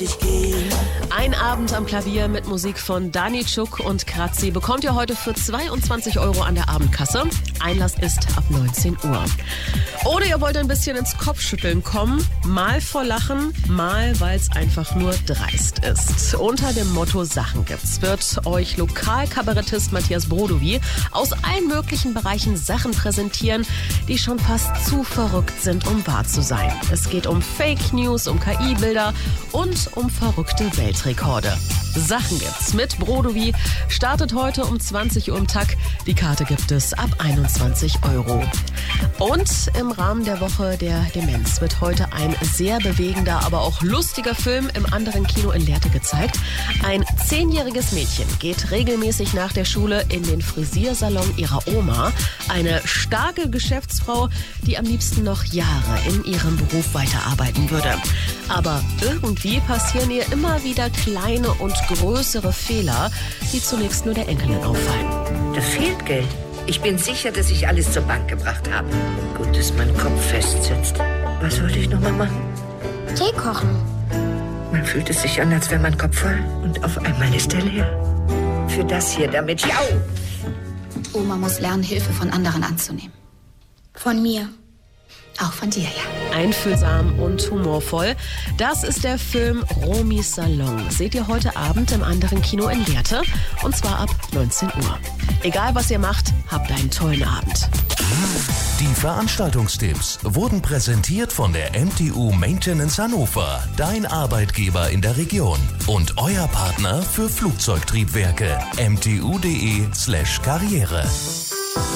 ich gehen. Ein Abend am Klavier mit Musik von Dani Tschuk und Kratzi bekommt ihr heute für 22 € an der Abendkasse. Einlass ist ab 19 Uhr. Oder ihr wollt ein bisschen ins Kopfschütteln kommen, mal vor Lachen, mal weil es einfach nur dreist ist. Unter dem Motto Sachen gibt's wird euch Lokalkabarettist Matthias Brodowy aus allen möglichen Bereichen Sachen präsentieren, die schon fast zu verrückt sind, um wahr zu sein. Es geht um Fake News, um KI-Bilder und um verrückte Weltrekorde. Sachen gibt's mit Brodowy. Startet heute um 20 Uhr im Tag. Die Karte gibt es ab 21 €. Und im Rahmen der Woche der Demenz wird heute ein sehr bewegender, aber auch lustiger Film im anderen Kino in Lehrte gezeigt. Ein 10-jähriges Mädchen geht regelmäßig nach der Schule in den Frisiersalon ihrer Oma. Eine starke Geschäftsfrau, die am liebsten noch Jahre in ihrem Beruf weiterarbeiten würde. Aber irgendwie passieren ihr immer wieder kleine und größere Fehler, die zunächst nur der Enkelin auffallen. Da fehlt Geld. Ich bin sicher, dass ich alles zur Bank gebracht habe. Gut, dass mein Kopf festsitzt. Was wollte ich nochmal machen? Tee kochen. Man fühlt es sich an, als wäre mein Kopf voll. Und auf einmal ist er leer. Für das hier damit. Jau! Oma muss lernen, Hilfe von anderen anzunehmen. Von mir. Auch von dir, ja. Einfühlsam und humorvoll. Das ist der Film Romis Salon. Seht ihr heute Abend im anderen Kino in Lehrte. Und zwar ab 19 Uhr. Egal was ihr macht, habt einen tollen Abend. Die Veranstaltungstipps wurden präsentiert von der MTU Maintenance Hannover, dein Arbeitgeber in der Region und euer Partner für Flugzeugtriebwerke. mtu.de/karriere.